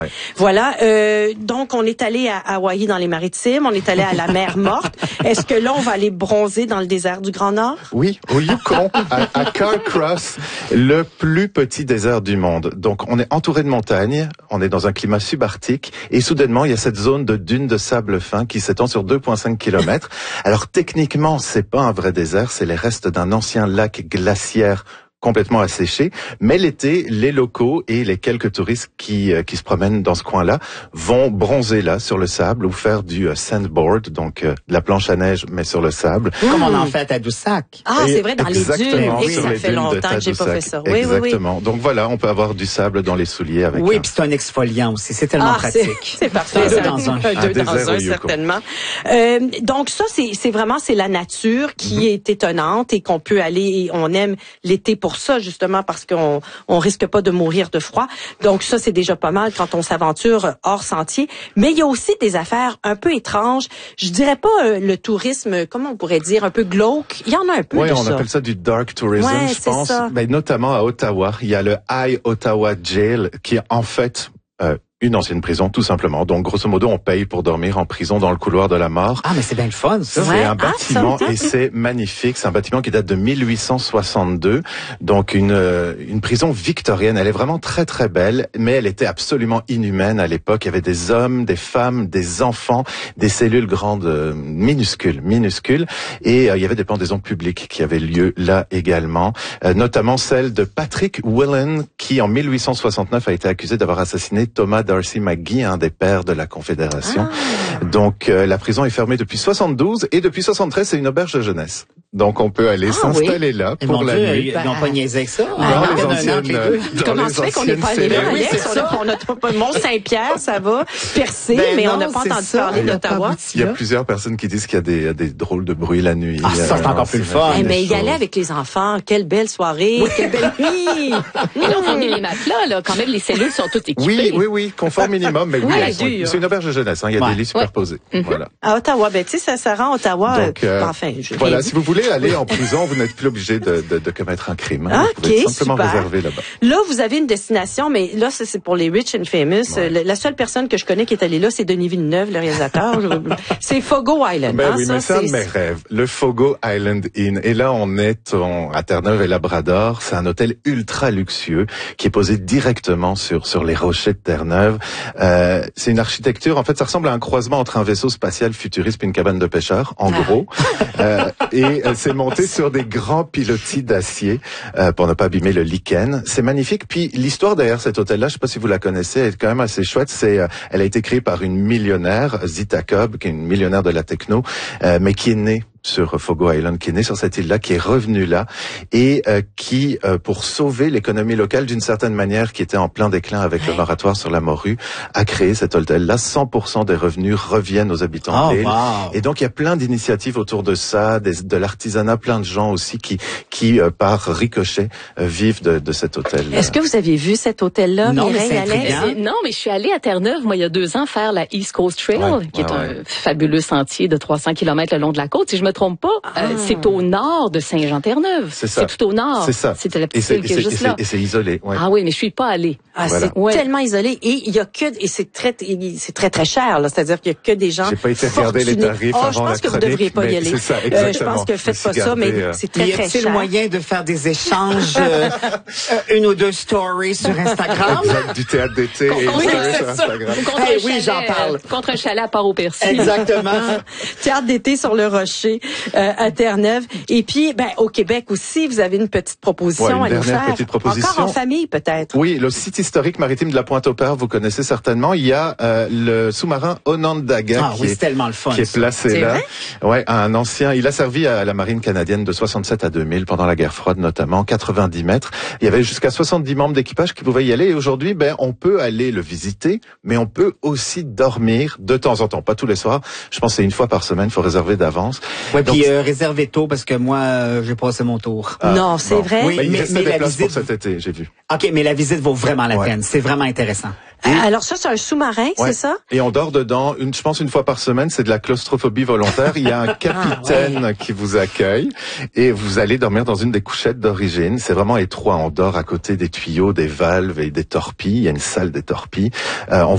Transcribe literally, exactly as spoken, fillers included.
Ouais. Voilà. Euh, donc, on est allé à Hawaï dans les Maritimes, on est allé à la mer Morte. Est-ce que là, on va aller bronzer dans le désert du Grand Nord? Oui, au Yukon, à, à Carcross, le plus petit désert du monde. Donc, on est entouré de montagnes, on est dans un climat subarctique, et soudainement, il y a cette zone de dunes de sable fin qui s'étend sur deux virgule cinq kilomètres. Alors, techniquement, c'est pas un vrai désert, c'est les restes d'un ancien lac glaciaire complètement asséché, mais l'été, les locaux et les quelques touristes qui euh, qui se promènent dans ce coin-là vont bronzer là sur le sable ou faire du euh, sandboard, donc euh, de la planche à neige mais sur le sable. Comme on en fait à Tadoussac. Ah, c'est vrai, dans les dunes. Et sur ça les fait dunes de longtemps que j'ai pas fait ça. Oui, Exactement. oui, oui. Donc voilà, on peut avoir du sable dans les souliers avec. Oui, un... puis c'est un exfoliant aussi. C'est tellement ah, pratique. C'est parfait. Deux dans un. un deux dans un, certainement. Euh, donc ça, c'est c'est vraiment c'est la nature qui mm-hmm. est étonnante et qu'on peut aller. Et on aime l'été pour ça justement. Parce qu'on on risque pas de mourir de froid. Donc ça, c'est déjà pas mal quand on s'aventure hors sentier. Mais il y a aussi des affaires un peu étranges. Je dirais pas euh, le tourisme, comment on pourrait dire, un peu glauque. Il y en a un peu oui, de on ça. appelle ça du dark tourism, ouais, je pense. Ça. Ben, notamment à Ottawa, il y a le High Ottawa Jail qui est en fait... Euh, une ancienne prison, tout simplement. Donc, grosso modo, on paye pour dormir en prison dans le couloir de la mort. Ah, mais c'est bien le fun, ça. C'est ouais. un bâtiment ah, et c'est magnifique. C'est un bâtiment qui date de mille huit cent soixante-deux. Donc, une une prison victorienne. Elle est vraiment très, très belle, mais elle était absolument inhumaine à l'époque. Il y avait des hommes, des femmes, des enfants, des cellules grandes, euh, minuscules, minuscules. Et euh, il y avait des pendaisons publiques qui avaient lieu là également, euh, notamment celle de Patrick Whelan, qui en mille huit cent soixante-neuf a été accusé d'avoir assassiné Thomas D'Arcy McGee, un des pères de la Confédération. Ah. Donc euh, la prison est fermée depuis soixante-douze et depuis soixante-treize, c'est une auberge de jeunesse. Donc on peut aller ah, s'installer oui. là et pour la Dieu, nuit. Ils n'ont pas niaisé avec ça. Dans ah, les anciennes, euh, comment se fait qu'on n'est pas allé là, oui, Alex? On n'a pas Mont-Saint-Pierre, ça va, Percé, ben mais non, on n'a pas entendu ça. parler d'Ottawa. Il y a plusieurs personnes qui disent qu'il y a des, des drôles de bruit la nuit. Ah, ça, c'est encore plus le fun. Hey, mais y aller avec les enfants, quelle belle soirée, oui. quelle belle nuit. Mais là, on mis les matelas, là. Quand même, les cellules sont toutes équipées. Oui, oui, oui, confort minimum, mais oui, oui, oui. c'est une auberge de jeunesse, hein. Il y a ouais. des lits superposés. Ouais. Voilà. À Ottawa, ben, tu sais, ça, ça rend Ottawa, donc, euh, enfin, je voilà, si vous voulez aller en prison, vous n'êtes plus obligé de, de, de commettre un crime. Hein. Vous pouvez okay, simplement super. réserver là-bas. Là, vous avez une destination, mais là, c'est pour les rich and famous. Ouais. La seule personne que je connais qui est allée là, c'est Denis Villeneuve, le réalisateur. c'est Fogo Island. Ben hein, oui, ça, mais c'est un de mes rêves. Le Fogo Island Inn. Et là, on est on, à Terre-Neuve et Labrador. C'est un hôtel ultra luxueux qui est posé directement sur sur les rochers de Terre-Neuve. Euh, c'est une architecture, en fait, ça ressemble à un croisement entre un vaisseau spatial futuriste et une cabane de pêcheurs, en ah. gros. euh, et euh, c'est monté sur des grands pilotis d'acier euh, pour ne pas abîmer le lichen. C'est magnifique. Puis l'histoire derrière cet hôtel-là, je sais pas si vous la connaissez, elle est quand même assez chouette. C'est, euh, elle a été créée par une millionnaire, Zita Cobb, qui est une millionnaire de la techno, euh, mais qui est née sur Fogo Island, qui est né sur cette île-là, qui est revenu là et euh, qui, euh, pour sauver l'économie locale d'une certaine manière, qui était en plein déclin avec ouais. le moratoire sur la morue, a créé cet hôtel-là. cent pour cent des revenus reviennent aux habitants oh, de l'île. Wow. Et donc, il y a plein d'initiatives autour de ça, des, de l'artisanat, plein de gens aussi qui, qui euh, par ricochet, euh, vivent de, de cet hôtel. Est-ce que vous aviez vu cet hôtel-là, non, Mireille, Alex? Non, mais je suis allée à Terre-Neuve, moi, il y a deux ans, faire la East Coast Trail, ouais, qui est ouais, un ouais. fabuleux sentier de trois cents kilomètres le long de la côte. Si je me trompe pas, ah. euh, c'est au nord de Saint-Jean-Terre-Neuve. C'est ça. C'est tout au nord. C'est ça. C'était la petite île qui est juste là. Et c'est isolé. Ouais. Ah oui, mais je suis pas allée. Ah, voilà. c'est ouais. tellement isolé et il y a que et c'est très c'est très très cher là, c'est-à-dire qu'il y a que des gens. J'ai pas été regarder les tarifs oh, avant je pense la que chronique, vous devriez pas y aller. C'est ça, exactement. Euh, je pense que faites pas ça, mais euh... c'est très très cher. Y a-t-il moyen de faire des échanges, euh, une ou deux stories sur Instagram? Exact, du théâtre d'été et oui, stories sur Instagram. Hey, oui, j'en parle. Contre un chalet à Port-au-Percy. Exactement. Théâtre d'été sur le Rocher euh, à Terre-Neuve. Et puis, ben au Québec aussi, vous avez une petite proposition ouais, une à nous faire. Petite proposition. Encore en famille peut-être. Oui, le site historique maritime de la Pointe-au-Père, vous connaissez certainement. Il y a euh, le sous-marin Onondaga ah, qui, oui, est, c'est tellement le fun, qui est placé c'est là. Vrai? Ouais, un ancien. Il a servi à la marine canadienne de soixante-sept à deux mille pendant la guerre froide notamment, quatre-vingt-dix mètres. Il y avait jusqu'à soixante-dix membres d'équipage qui pouvaient y aller. Et aujourd'hui, ben on peut aller le visiter, mais on peut aussi dormir de temps en temps, pas tous les soirs. Je pense que c'est une fois par semaine. Il faut réserver d'avance. Ouais, Donc, puis euh, réservez tôt parce que moi, euh, j'ai passé mon tour. Ah, non, c'est bon. vrai. Oui, ben, il mais, restait mais des la places visite pour cet été, j'ai vu. Ok, mais la visite vaut vraiment la ouais. peine. C'est vraiment intéressant. Et... Alors ça, c'est un sous-marin, ouais. c'est ça? Et on dort dedans, une, je pense une fois par semaine, c'est de la claustrophobie volontaire. Il y a un capitaine ah, ouais. qui vous accueille et vous allez dormir dans une des couchettes d'origine. C'est vraiment étroit, on dort à côté des tuyaux, des valves et des torpilles. Il y a une salle des torpilles. Euh, on